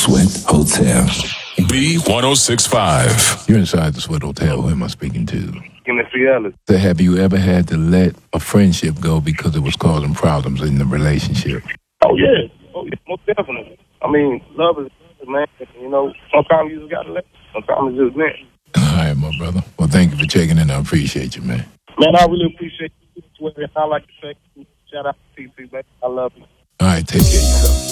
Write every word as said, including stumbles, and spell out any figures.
Sweat Hotel. B one oh six point five. You're inside the Sweat Hotel. Who am I speaking to? Give me three dollars. So have you ever had to let a friendship go because it was causing problems in the relationship? Oh, yeah. Oh, yeah. Most definitely. I mean, love is, man, you know, sometimes you just got to let it. Sometimes it's just meant. All right, my brother. Well, thank you for checking in. I appreciate you, man. Man, I really appreciate you. I like to say, shout out to T C, man. I love you. All right, take care of yourself.